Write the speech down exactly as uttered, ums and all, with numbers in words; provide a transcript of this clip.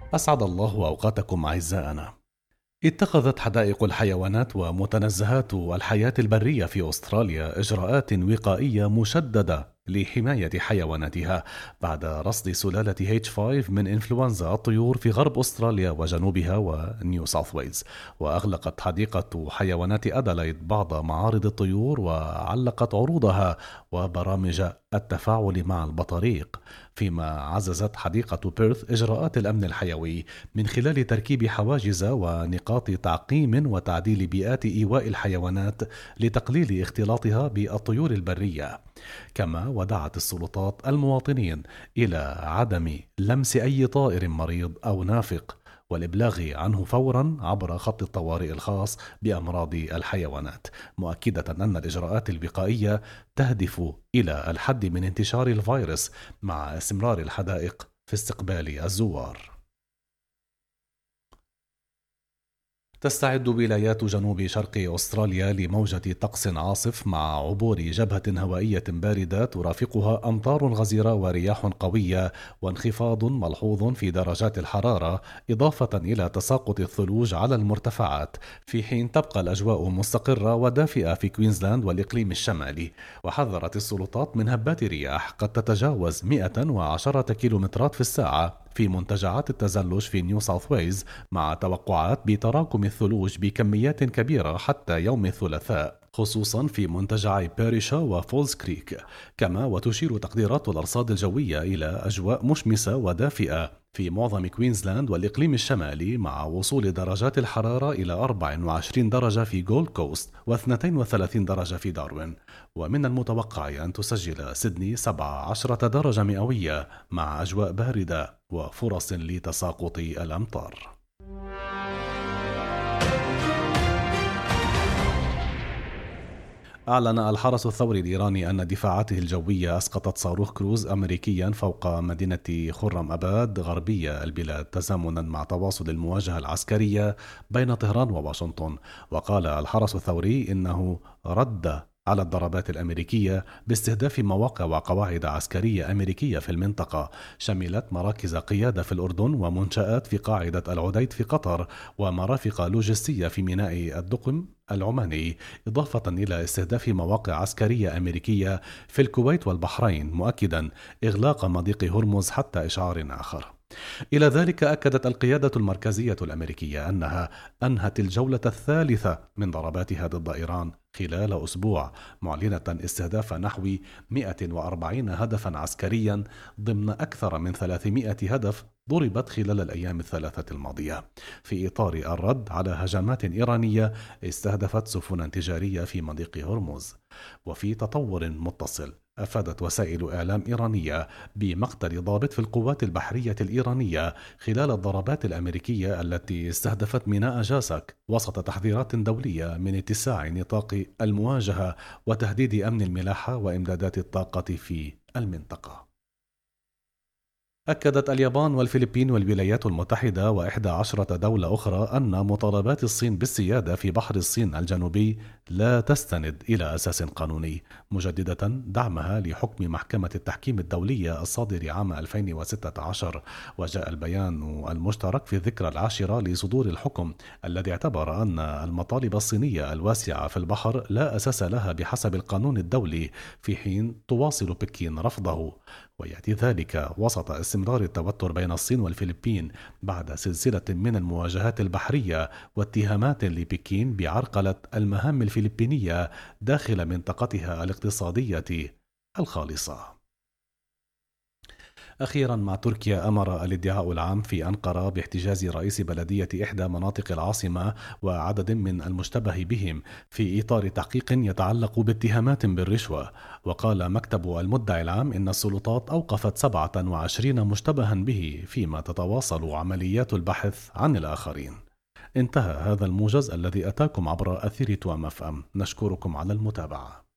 أسعد الله أوقاتكم أعزائنا. اتخذت حدائق الحيوانات ومتنزهات الحياة البرية في أستراليا إجراءات وقائية مشددة لحماية حيواناتها بعد رصد سلالة إتش خمسة من إنفلونزا الطيور في غرب أستراليا وجنوبها ونيو ساوث ويلز. وأغلقت حديقة حيوانات أدلايد بعض معارض الطيور وعلقت عروضها وبرامج التفاعل مع البطاريق، فيما عززت حديقة بيرث إجراءات الأمن الحيوي من خلال تركيب حواجز ونقاط تعقيم وتعديل بيئات إيواء الحيوانات لتقليل اختلاطها بالطيور البرية. كما ودعت السلطات المواطنين إلى عدم لمس أي طائر مريض أو نافق والإبلاغ عنه فورا عبر خط الطوارئ الخاص بأمراض الحيوانات، مؤكدة أن الإجراءات الوقائية تهدف إلى الحد من انتشار الفيروس مع استمرار الحدائق في استقبال الزوار. تستعد ولايات جنوب شرق أستراليا لموجة طقس عاصف مع عبور جبهة هوائية باردة ترافقها أمطار غزيرة ورياح قوية وانخفاض ملحوظ في درجات الحرارة، إضافة إلى تساقط الثلوج على المرتفعات، في حين تبقى الأجواء مستقرة ودافئة في كوينزلاند والإقليم الشمالي. وحذرت السلطات من هبات رياح قد تتجاوز مئة وعشرة كيلومترات في الساعة في منتجعات التزلج في نيو ساوث ويلز، مع توقعات بتراكم الثلوج بكميات كبيرة حتى يوم الثلاثاء، خصوصا في منتجعي بيريشا وفولز كريك. كما وتشير تقديرات الأرصاد الجوية إلى أجواء مشمسة ودافئة في معظم كوينزلاند والإقليم الشمالي، مع وصول درجات الحرارة إلى أربعة وعشرين درجة في جولد كوست واثنين وثلاثين درجة في داروين. ومن المتوقع أن تسجل سيدني سبعة عشر درجة مئوية مع أجواء باردة وفرص لتساقط الأمطار. أعلن الحرس الثوري الإيراني أن دفاعاته الجوية أسقطت صاروخ كروز أمريكيا فوق مدينة خرم أباد غربية البلاد، تزامنا مع تواصل المواجهة العسكرية بين طهران وواشنطن. وقال الحرس الثوري إنه رد على الضربات الأمريكية باستهداف مواقع وقواعد عسكرية أمريكية في المنطقة، شملت مراكز قيادة في الأردن ومنشآت في قاعدة العديد في قطر ومرافق لوجستية في ميناء الدقم العماني، إضافة إلى استهداف مواقع عسكرية أمريكية في الكويت والبحرين، مؤكدا إغلاق مضيق هرمز حتى إشعار آخر. إلى ذلك أكدت القيادة المركزية الأمريكية أنها أنهت الجولة الثالثة من ضرباتها ضد إيران خلال أسبوع، معلنة استهداف نحو مئة وأربعين هدفا عسكريا ضمن أكثر من ثلاثمئة هدف ضربت خلال الأيام الثلاثة الماضية، في إطار الرد على هجمات إيرانية استهدفت سفنا تجارية في مضيق هرمز. وفي تطور متصل، أفادت وسائل إعلام إيرانية بمقتل ضابط في القوات البحرية الإيرانية خلال الضربات الأمريكية التي استهدفت ميناء جاسك، وسط تحذيرات دولية من اتساع نطاق المواجهة وتهديد أمن الملاحة وإمدادات الطاقة في المنطقة. أكدت اليابان والفلبين والولايات المتحدة وإحدى عشرة دولة أخرى أن مطالبات الصين بالسيادة في بحر الصين الجنوبي لا تستند إلى أساس قانوني، مجددة دعمها لحكم محكمة التحكيم الدولية الصادر عام ألفين وستة عشر. وجاء البيان المشترك في الذكرى العاشرة لصدور الحكم، الذي اعتبر أن المطالب الصينية الواسعة في البحر لا أساس لها بحسب القانون الدولي، في حين تواصل بكين رفضه. ويأتي ذلك وسط استمرار التوتر بين الصين والفلبين بعد سلسلة من المواجهات البحرية واتهامات لبكين بعرقلة المهام الفلبينية داخل منطقتها الاقتصادية الخالصة. أخيرا، مع تركيا، أمر الادعاء العام في أنقرة باحتجاز رئيس بلدية إحدى مناطق العاصمة وعدد من المشتبه بهم في إطار تحقيق يتعلق باتهامات بالرشوة. وقال مكتب المدعي العام إن السلطات أوقفت سبعة وعشرين مشتبها به، فيما تتواصل عمليات البحث عن الآخرين. انتهى هذا الموجز الذي أتاكم عبر أثير توام أف أم. نشكركم على المتابعة.